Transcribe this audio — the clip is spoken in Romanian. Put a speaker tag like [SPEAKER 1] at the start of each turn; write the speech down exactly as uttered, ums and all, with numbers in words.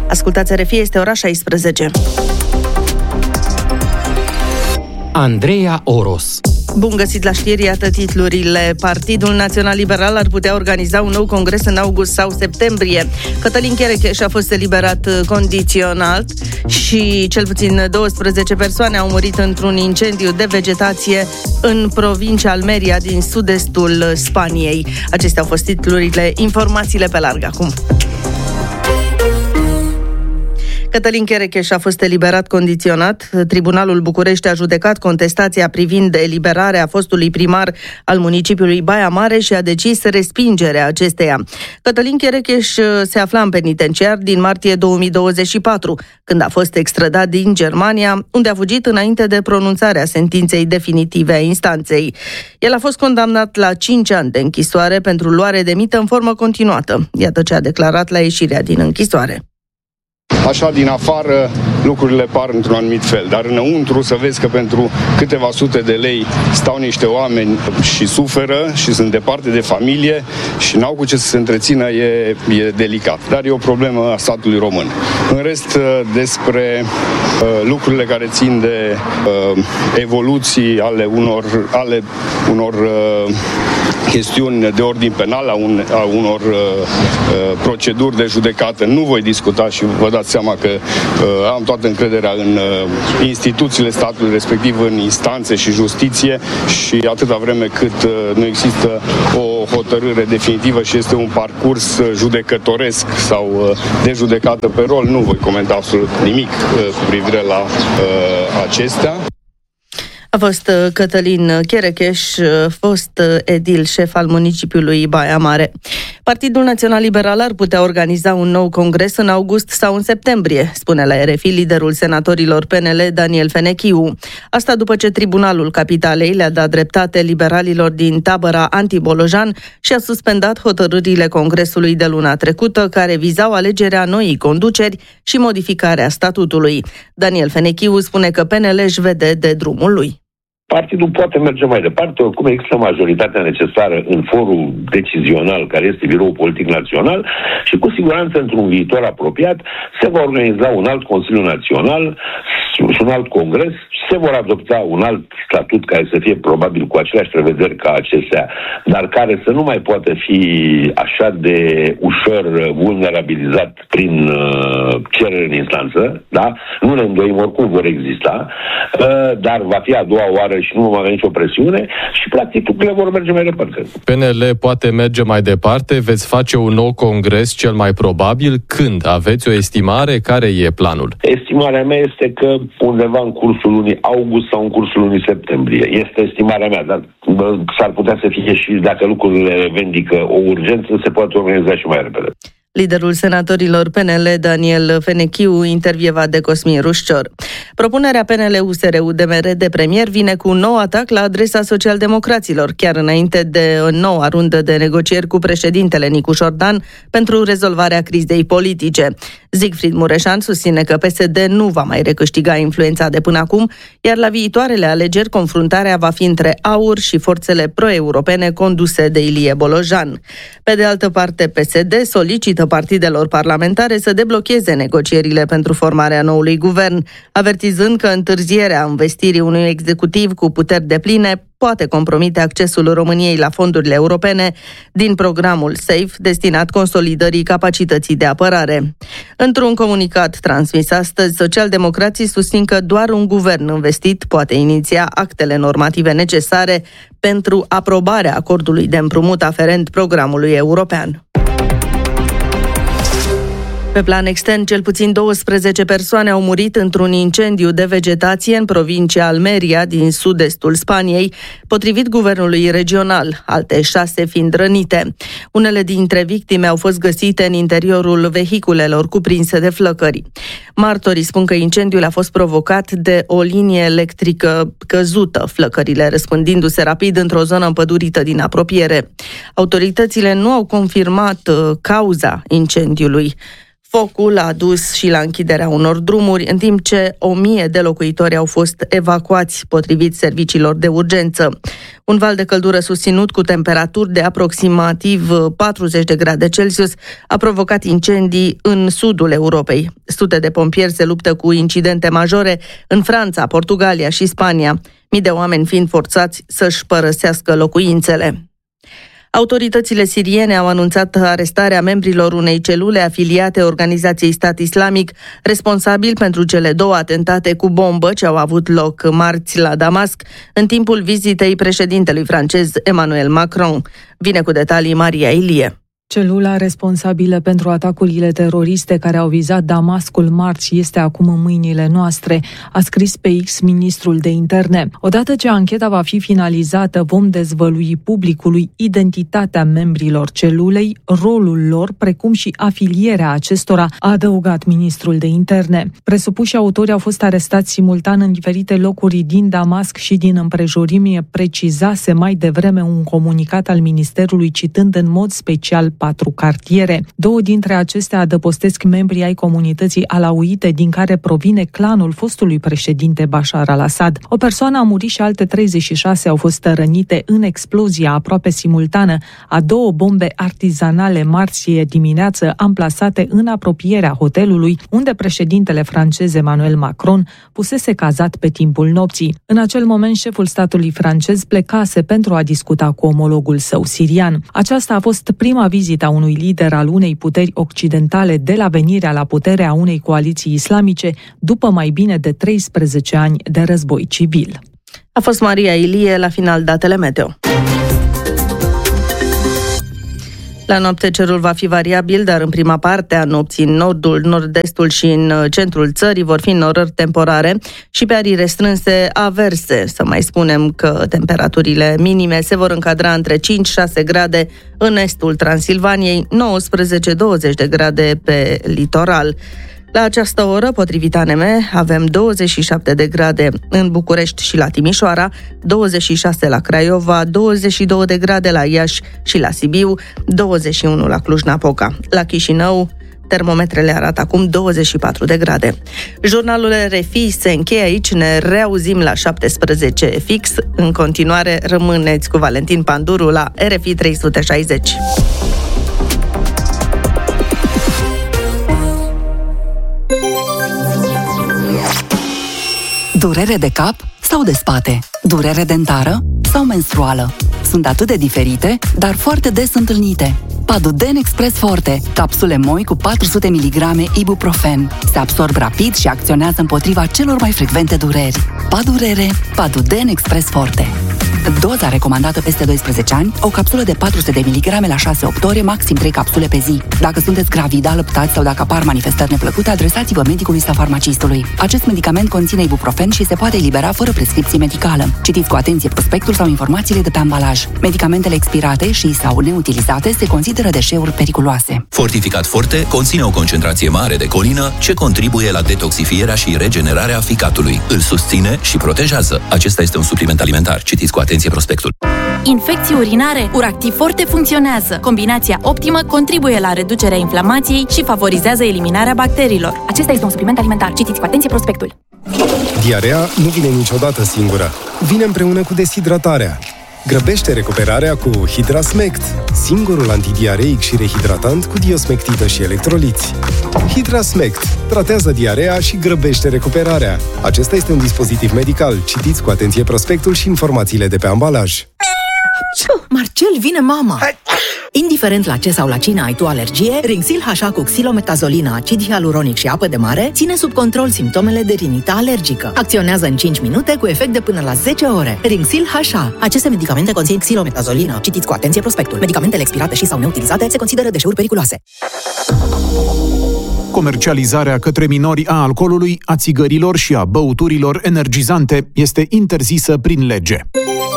[SPEAKER 1] Ascultați R F I, este ora șaisprezece.
[SPEAKER 2] Andreea Oros.
[SPEAKER 1] Bun găsit la știri, iată titlurile. Partidul Național Liberal ar putea organiza un nou congres în august sau septembrie. Cătălin Cherecheș a fost eliberat condiționat și cel puțin douăsprezece persoane au murit într-un incendiu de vegetație în provincia Almeria din sud-estul Spaniei. Acestea au fost titlurile, informațiile pe larg acum. Cătălin Cherecheș a fost eliberat condiționat. Tribunalul București a judecat contestația privind eliberarea fostului primar al municipiului Baia Mare și a decis respingerea acesteia. Cătălin Cherecheș se afla în penitenciar din martie două mii douăzeci și patru, când a fost extradat din Germania, unde a fugit înainte de pronunțarea sentinței definitive a instanței. El a fost condamnat la cinci ani de închisoare pentru luare de mită în formă continuată. Iată ce a declarat la ieșirea din închisoare.
[SPEAKER 3] Așa, din afară, lucrurile par într-un anumit fel, dar înăuntru să vezi că pentru câteva sute de lei stau niște oameni și suferă și sunt departe de familie și n-au cu ce să se întrețină, e, e delicat. Dar e o problemă a statului român. În rest, despre uh, lucrurile care țin de uh, evoluții ale unor, ale unor uh, chestiuni de ordin penal, a, un, a unor uh, uh, proceduri de judecată, nu voi discuta și vă dați seama că uh, am toată încrederea în uh, instituțiile statului, respectiv în instanțe și justiție, și atâta vreme cât uh, nu există o hotărâre definitivă și este un parcurs judecătoresc sau uh, de judecată pe rol, nu voi comenta absolut nimic uh, cu privire la uh, acestea.
[SPEAKER 1] A fost Cătălin Cherecheș, fost edil șef al municipiului Baia Mare. Partidul Național Liberal ar putea organiza un nou congres în august sau în septembrie, spune la R F I liderul senatorilor P N L, Daniel Fenechiu. Asta după ce Tribunalul Capitalei le-a dat dreptate liberalilor din tabăra anti-Bolojan și a suspendat hotărârile congresului de luna trecută, care vizau alegerea noii conduceri și modificarea statutului. Daniel Fenechiu spune că P N L își vede de drumul lui.
[SPEAKER 4] Partidul poate merge mai departe, oricum există majoritatea necesară în forul decizional, care este Biroul Politic Național, și cu siguranță într-un viitor apropiat se va organiza un alt Consiliu Național și un alt congres, se vor adopta un alt statut care să fie probabil cu aceleași prevederi ca acestea, dar care să nu mai poată fi așa de ușor vulnerabilizat prin uh, cerere în instanță, da? Nu ne îndoim, oricum vor exista, uh, dar va fi a doua oară și nu va avea nicio presiune și practic lucrurile vor merge mai departe.
[SPEAKER 2] P N L poate merge mai departe, veți face un nou congres cel mai probabil. Când? Aveți o estimare? Care e planul?
[SPEAKER 4] Estimarea mea este că undeva în cursul lunii august sau în cursul lunii septembrie. Este estimarea mea, dar bă, s-ar putea să fie și, dacă lucrurile vendică o urgență, se poate organiza și mai repede.
[SPEAKER 1] Liderul senatorilor P N L, Daniel Fenechiu, intervievat de Cosmin Rușcior. Propunerea P N L U S R U D M R de premier vine cu un nou atac la adresa socialdemocraților, chiar înainte de o nouă rundă de negocieri cu președintele Nicu Șordan pentru rezolvarea crizei politice. Siegfried Mureșan susține că P S D nu va mai recâștiga influența de până acum, iar la viitoarele alegeri confruntarea va fi între AUR și forțele pro-europene conduse de Ilie Bolojan. Pe de altă parte, P S D solicită partidelor parlamentare să deblocheze negocierile pentru formarea noului guvern, avertizând că întârzierea învestirii unui executiv cu puteri depline poate compromite accesul României la fondurile europene din programul SAFE, destinat consolidării capacității de apărare. Într-un comunicat transmis astăzi, socialdemocrații susțin că doar un guvern investit poate iniția actele normative necesare pentru aprobarea acordului de împrumut aferent programului european. Pe plan extern, cel puțin douăsprezece persoane au murit într-un incendiu de vegetație în provincia Almeria, din sud-estul Spaniei, potrivit guvernului regional, alte șase fiind rănite. Unele dintre victime au fost găsite în interiorul vehiculelor cuprinse de flăcări. Martorii spun că incendiul a fost provocat de o linie electrică căzută, flăcările răspândindu-se rapid într-o zonă împădurită din apropiere. Autoritățile nu au confirmat uh, cauza incendiului. Focul a dus și la închiderea unor drumuri, în timp ce o mie de locuitori au fost evacuați, potrivit serviciilor de urgență. Un val de căldură susținut cu temperaturi de aproximativ patruzeci de grade Celsius a provocat incendii în sudul Europei. Sute de pompieri se luptă cu incidente majore în Franța, Portugalia și Spania, mii de oameni fiind forțați să-și părăsească locuințele. Autoritățile siriene au anunțat arestarea membrilor unei celule afiliate organizației Stat Islamic, responsabil pentru cele două atentate cu bombă ce au avut loc marți la Damasc, în timpul vizitei președintelui francez Emmanuel Macron. Vine cu detalii Maria Ilie.
[SPEAKER 5] Celula responsabilă pentru atacurile teroriste care au vizat Damascul marți este acum în mâinile noastre, a scris pe X ministrul de interne. Odată ce ancheta va fi finalizată, vom dezvălui publicului identitatea membrilor celulei, rolul lor, precum și afilierea acestora, a adăugat ministrul de interne. Presupușii autori au fost arestați simultan în diferite locuri din Damasc și din împrejurimi, precizase mai devreme un comunicat al ministerului, citând în mod special patru cartiere. Două dintre acestea adăpostesc membrii ai comunității alauite, din care provine clanul fostului președinte Bashar al-Assad. O persoană a murit și alte treizeci și șase au fost rănite în explozia aproape simultană a două bombe artizanale marți dimineață amplasate în apropierea hotelului unde președintele francez Emmanuel Macron pusese cazat pe timpul nopții. În acel moment, șeful statului francez plecase pentru a discuta cu omologul său sirian. Aceasta a fost prima vizită a unui lider al unei puteri occidentale de la venirea la putere a unei coaliții islamice după mai bine de treisprezece ani de război civil.
[SPEAKER 1] A fost Maria Ilie, la final datele meteo. La noapte cerul va fi variabil, dar în prima parte a nopții în nordul, nord-estul și în centrul țării vor fi norări temporare și pe arii restrânse averse. Să mai spunem că temperaturile minime se vor încadra între cinci șase grade în estul Transilvaniei, nouăsprezece douăzeci de grade pe litoral. La această oră, potrivit A N M, avem douăzeci și șapte de grade în București și la Timișoara, douăzeci și șase la Craiova, douăzeci și două de grade la Iași și la Sibiu, douăzeci și unu la Cluj-Napoca. La Chișinău, termometrele arată acum douăzeci și patru de grade. Jurnalul R F I se încheie aici, ne reauzim la șaptesprezece fix. În continuare, rămâneți cu Valentin Panduru la R F I trei sute șaizeci.
[SPEAKER 6] Durere de cap sau de spate? Durere dentară sau menstruală? Sunt atât de diferite, dar foarte des întâlnite. Paduden Express Forte, capsule moi cu patru sute miligrame ibuprofen. Se absorb rapid și acționează împotriva celor mai frecvente dureri. Padurere, Paduden Express Forte. Doza recomandată peste doisprezece ani, o capsulă de patru sute de miligrame la șase opt ore, maxim trei capsule pe zi. Dacă sunteți gravidă, alăptați sau dacă apar manifestări neplăcute, adresați-vă medicului sau farmacistului. Acest medicament conține ibuprofen și se poate elibera fără prescripție medicală. Citiți cu atenție prospectul sau informațiile de pe ambalaj. Medicamentele expirate și sau neutilizate se consideră deșeuri periculoase.
[SPEAKER 7] Fortificat Forte conține o concentrație mare de colină ce contribuie la detoxifierea și regenerarea ficatului. Îl susține și protejează. Acesta este un supliment alimentar. Citiți cu atenție prospectul.
[SPEAKER 8] Infecții urinare, Uractiv Forte funcționează. Combinația optimă contribuie la reducerea inflamației și favorizează eliminarea bacteriilor. Acesta este un supliment alimentar. Citiți cu atenție prospectul.
[SPEAKER 9] Diarea nu vine niciodată singură. Vine împreună cu deshidratarea. Grăbește recuperarea cu Hidrasmect, singurul antidiareic și rehidratant cu diosmectită și electroliți. Hidrasmect tratează diarea și grăbește recuperarea. Acesta este un dispozitiv medical. Citiți cu atenție prospectul și informațiile de pe ambalaj.
[SPEAKER 10] Marcel, vine mama! Indiferent la ce sau la cine ai tu alergie, Rinxil H A cu xilometazolină, acid hialuronic și apă de mare ține sub control simptomele de rinită alergică. Acționează în cinci minute cu efect de până la zece ore. Rinxil H A. Aceste medicamente conțin xilometazolină. Citiți cu atenție prospectul. Medicamentele expirate și sau neutilizate se consideră deșeuri periculoase.
[SPEAKER 11] Comercializarea către minori a alcoolului, a țigărilor și a băuturilor energizante este interzisă prin lege.